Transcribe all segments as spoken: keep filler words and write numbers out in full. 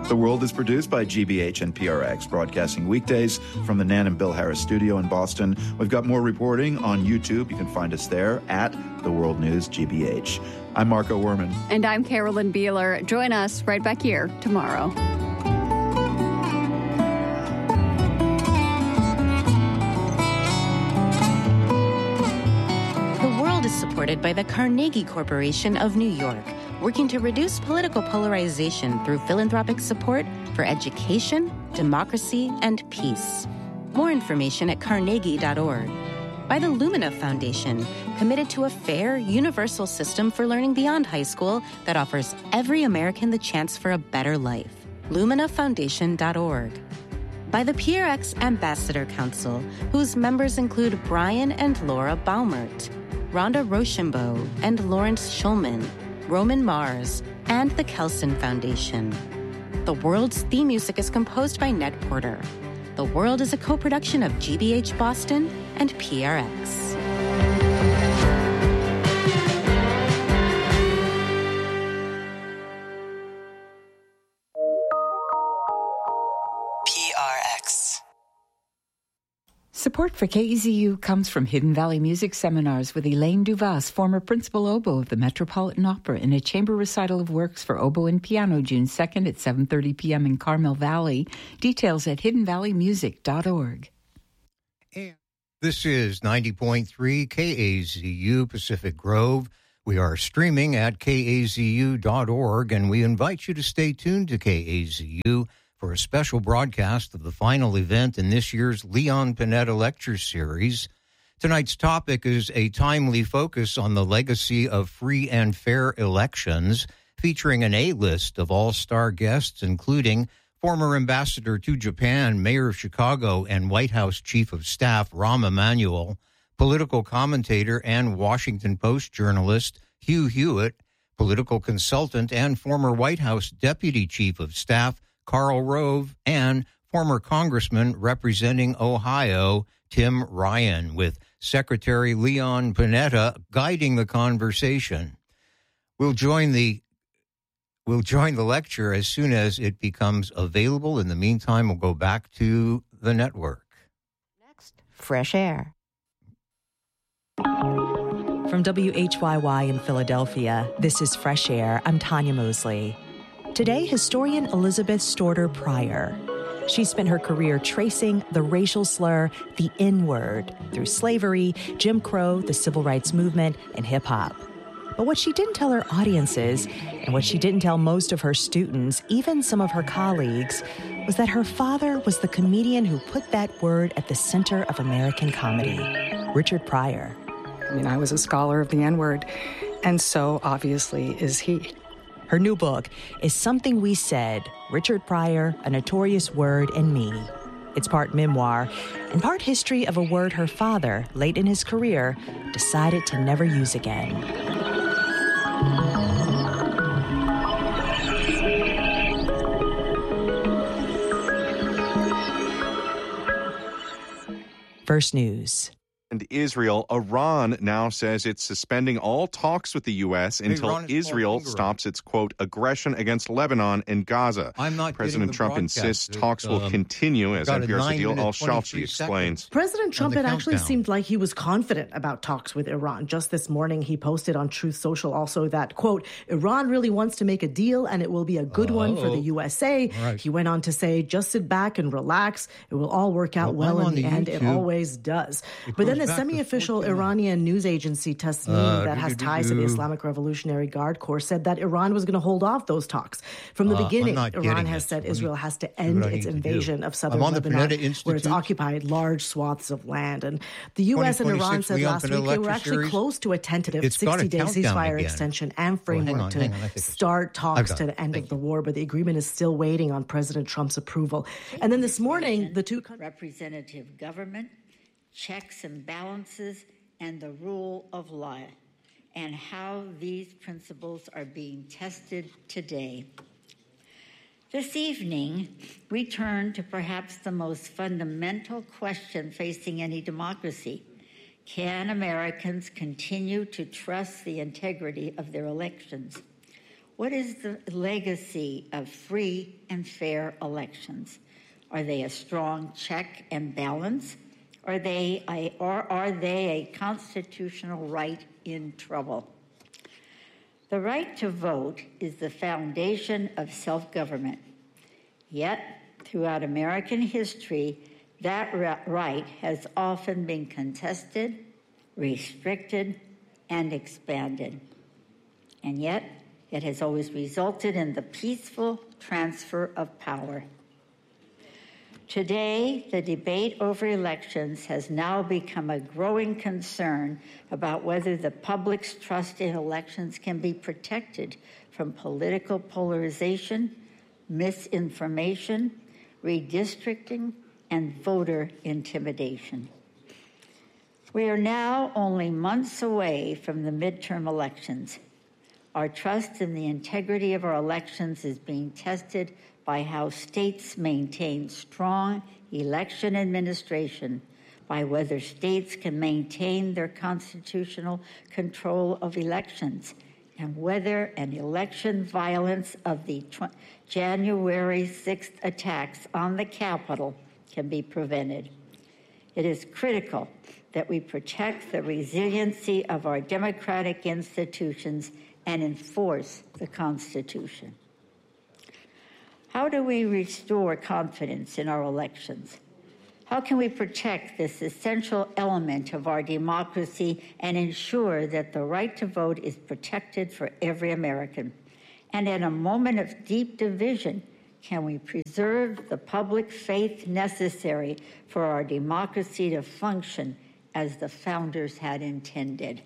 The World is produced by G B H and P R X, broadcasting weekdays from the Nan and Bill Harris studio in Boston. We've got more reporting on YouTube. You can find us there at The World News G B H. I'm Marco Werman. And I'm Carolyn Beeler. Join us right back here tomorrow. The World is supported by the Carnegie Corporation of New York, working to reduce political polarization through philanthropic support for education, democracy, and peace. More information at carnegie dot org. By the Lumina Foundation, committed to a fair, universal system for learning beyond high school that offers every American the chance for a better life. lumina foundation dot org. By the P R X Ambassador Council, whose members include Brian and Laura Baumert, Rhonda Rochambeau and Lawrence Schulman, Roman Mars, and the Kelson Foundation. The World's theme music is composed by Ned Porter. The World is a co-production of G B H Boston and P R X. P R X. Support for K E Z U comes from Hidden Valley Music Seminars with Elaine Duvas, former principal oboe of the Metropolitan Opera, in a chamber recital of works for oboe and piano June second at seven thirty p.m. in Carmel Valley. Details at hidden valley music dot org. And this is ninety point three K A Z U Pacific Grove. We are streaming at K A Z U dot org, and we invite you to stay tuned to K A Z U for a special broadcast of the final event in this year's Leon Panetta Lecture Series. Tonight's topic is a timely focus on the legacy of free and fair elections, featuring an A-list of all-star guests, including former ambassador to Japan, Mayor of Chicago, and White House Chief of Staff Rahm Emanuel, political commentator and Washington Post journalist Hugh Hewitt, political consultant and former White House Deputy Chief of Staff Karl Rove, and former Congressman representing Ohio, Tim Ryan, with Secretary Leon Panetta guiding the conversation. We'll join the we'll join the lecture as soon as it becomes available. In the meantime, we'll go back to the network. Next, Fresh Air. From W H Y Y in Philadelphia, this is Fresh Air. I'm Tanya Mosley. Today, historian Elizabeth Storter Pryor. She spent her career tracing the racial slur, the N-word, through slavery, Jim Crow, the civil rights movement, and hip-hop. But what she didn't tell her audiences, and what she didn't tell most of her students, even some of her colleagues, was that her father was the comedian who put that word at the center of American comedy, Richard Pryor. I mean, I was a scholar of the N-word, and so obviously is he. Her new book is Something We Said, Richard Pryor, A Notorious Word and Me. It's part memoir and part history of a word her father, late in his career, decided to never use again. First News. And Israel, Iran now says it's suspending all talks with the U S until Israel stops its, quote, aggression against Lebanon and Gaza. I'm not President Trump insists that, talk will um, continue, as N P R's Adil minute, Al-Shalchi explains. President Trump had actually seemed like he was confident about talks with Iran. Just this morning, he posted on Truth Social also that, quote, Iran really wants to make a deal and it will be a good oh, one for the U S A. Right. He went on to say, just sit back and relax. It will all work out well, well in the, the end. It always does. It but then the semi-official Iranian news agency Tasnim uh, that has ties to the Islamic Revolutionary Guard Corps said that Iran was going to hold off those talks. From the uh, beginning, Iran has said Israel has to end its invasion of southern Lebanon, where it's occupied large swaths of land. And the U S and Iran said last week they were actually series. close to a tentative sixty-day ceasefire again. extension and framework well, on, to start talks to the end Thank of the war. But the agreement is still waiting on President Trump's approval. And then this morning, the two countries... Representative government, checks and balances, and the rule of law, and how these principles are being tested today. This evening, we turn to perhaps the most fundamental question facing any democracy. Can Americans continue to trust the integrity of their elections? What is the legacy of free and fair elections? Are they a strong check and balance? Are they a, or are they a constitutional right in trouble? The right to vote is the foundation of self-government. Yet, throughout American history, that right has often been contested, restricted, and expanded. And yet, it has always resulted in the peaceful transfer of power. Today, the debate over elections has now become a growing concern about whether the public's trust in elections can be protected from political polarization, misinformation, redistricting, and voter intimidation. We are now only months away from the midterm elections. Our trust in the integrity of our elections is being tested by how states maintain strong election administration, by whether states can maintain their constitutional control of elections, and whether an election violence of the January sixth attacks on the Capitol can be prevented. It is critical that we protect the resiliency of our democratic institutions and enforce the Constitution. How do we restore confidence in our elections? How can we protect this essential element of our democracy and ensure that the right to vote is protected for every American? And in a moment of deep division, can we preserve the public faith necessary for our democracy to function as the founders had intended?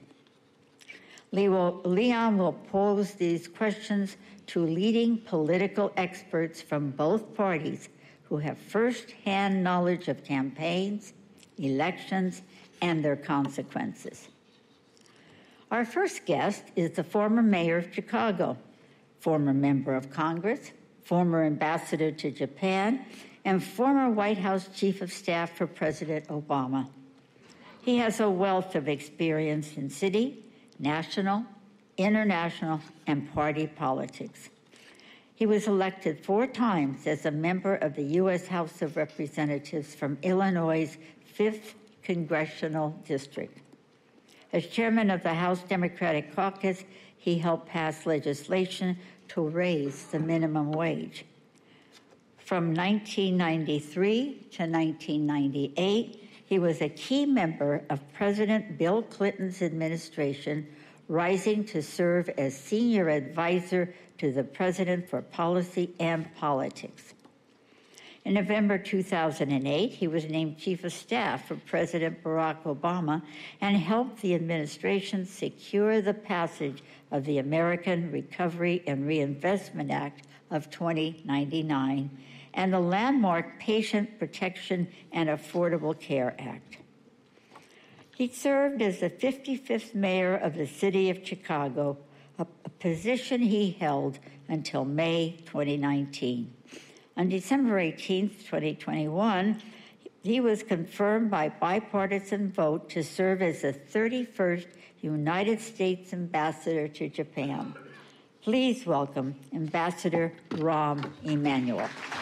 Leon will pose these questions to leading political experts from both parties who have first-hand knowledge of campaigns, elections, and their consequences. Our first guest is the former mayor of Chicago, former member of Congress, former ambassador to Japan, and former White House chief of staff for President Obama. He has a wealth of experience in city, national, international, and party politics. He was elected four times as a member of the U S House of Representatives from Illinois' fifth Congressional District. As chairman of the House Democratic Caucus, he helped pass legislation to raise the minimum wage. From nineteen ninety-three to nineteen ninety-eight, he was a key member of President Bill Clinton's administration, rising to serve as senior advisor to the president for policy and politics. In November two thousand eight, he was named chief of staff for President Barack Obama and helped the administration secure the passage of the American Recovery and Reinvestment Act of twenty ninety-nine and the landmark Patient Protection and Affordable Care Act. He served as the fifty-fifth mayor of the city of Chicago, a, a position he held until May twenty nineteen. On December eighteenth, twenty twenty-one, he was confirmed by bipartisan vote to serve as the thirty-first United States ambassador to Japan. Please welcome Ambassador Rahm Emanuel.